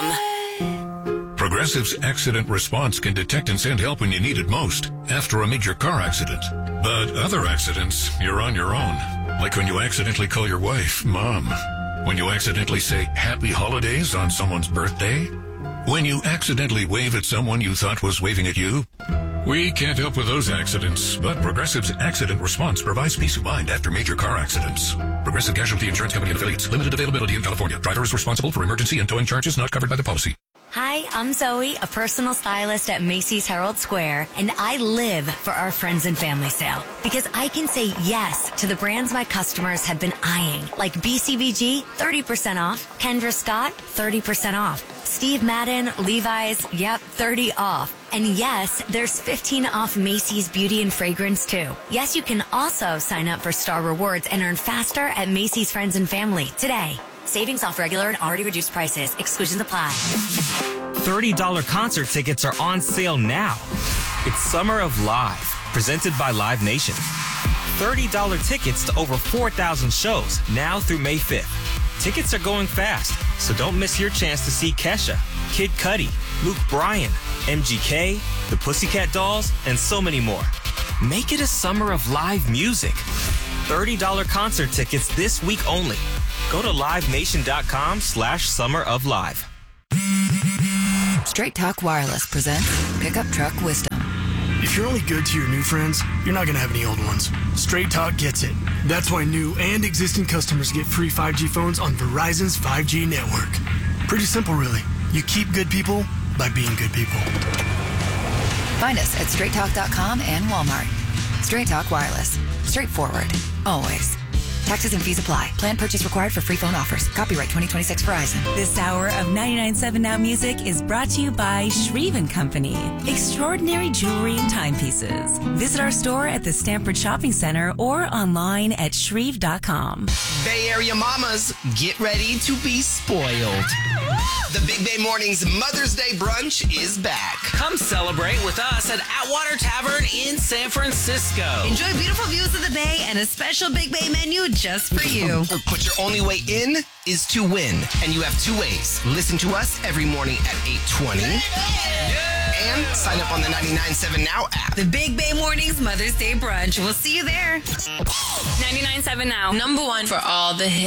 Progressive.com. Progressive's accident response can detect and send help when you need it most after a major car accident. But other accidents, you're on your own. Like when you accidentally call your wife Mom. When you accidentally say Happy Holidays on someone's birthday. When you accidentally wave at someone you thought was waving at you. We can't help with those accidents, but Progressive's accident response provides peace of mind after major car accidents. Progressive Casualty Insurance Company and Affiliates. Limited availability in California. Driver is responsible for emergency and towing charges not covered by the policy. Hi, I'm Zoe, a personal stylist at Macy's Herald Square, and I live for our friends and family sale because I can say yes to the brands my customers have been eyeing, like BCBG, 30% off, Kendra Scott, 30% off, Steve Madden, Levi's, yep, 30 off. And yes, there's 15 off Macy's Beauty and Fragrance too. Yes, you can also sign up for Star Rewards and earn faster at Macy's Friends and Family today. Savings off regular and already reduced prices. Exclusions apply. $30 concert tickets are on sale now. It's Summer of Live, presented by Live Nation. $30 tickets to over 4,000 shows now through May 5th. Tickets are going fast, so don't miss your chance to see Kesha, Kid Cudi, Luke Bryan, MGK, the Pussycat Dolls, and so many more. Make it a summer of live music. $30 concert tickets this week only. Go to livenation.com/summeroflive. Straight Talk Wireless presents Pickup Truck Wisdom. If you're only good to your new friends, you're not going to have any old ones. Straight Talk gets it. That's why new and existing customers get free 5G phones on Verizon's 5G network. Pretty simple, really. You keep good people by being good people. Find us at straighttalk.com and Walmart. Straight Talk Wireless. Straightforward. Always. Taxes and fees apply. Plan purchase required for free phone offers. Copyright 2026 Verizon. This hour of 99.7 Now Music is brought to you by Shreve & Company. Extraordinary jewelry and timepieces. Visit our store at the Stanford Shopping Center or online at shreve.com. Bay Area mamas, get ready to be spoiled. The Big Bay Mornings Mother's Day brunch is back. Come celebrate with us at Atwater Tavern in San Francisco. Enjoy beautiful views of the Bay and a special Big Bay menu just for you. But your only way in is to win. And you have two ways. Listen to us every morning at 8:20. And sign up on the 99.7 Now app. The Big Bay Mornings Mother's Day brunch. We'll see you there. 99.7 Now. #1 for all the hits.